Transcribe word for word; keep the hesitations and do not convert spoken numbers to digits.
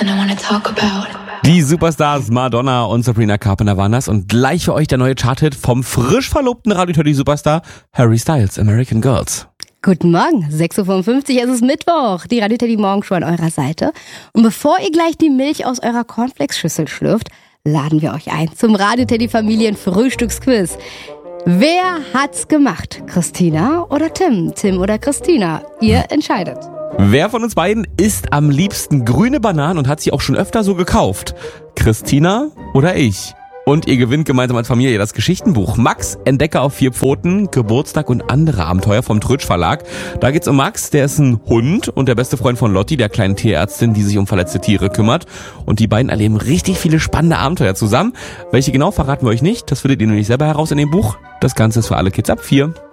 something I want to talk about. Die Superstars Madonna und Sabrina Carpenter waren das und gleich für euch der neue Charthit vom frisch verlobten Radio-Teddy-Superstar Harry Styles, American Girls. Guten Morgen, sechs Uhr fünfundfünfzig, es ist Mittwoch, die Radio-Teddy-Morgenshow an eurer Seite. Und bevor ihr gleich die Milch aus eurer Cornflakes-Schüssel schlürft, laden wir euch ein zum Radio-Teddy-Familien-Frühstücksquiz. Wer hat's gemacht? Christina oder Tim? Tim oder Christina? Ihr entscheidet. Wer von uns beiden isst am liebsten grüne Bananen und hat sie auch schon öfter so gekauft? Christina oder ich? Und ihr gewinnt gemeinsam als Familie das Geschichtenbuch Max, Entdecker auf vier Pfoten, Geburtstag und andere Abenteuer vom Trötsch Verlag. Da geht's um Max, der ist ein Hund und der beste Freund von Lotti, der kleinen Tierärztin, die sich um verletzte Tiere kümmert. Und die beiden erleben richtig viele spannende Abenteuer zusammen. Welche genau verraten wir euch nicht, das findet ihr nämlich selber heraus in dem Buch. Das Ganze ist für alle Kids ab vier.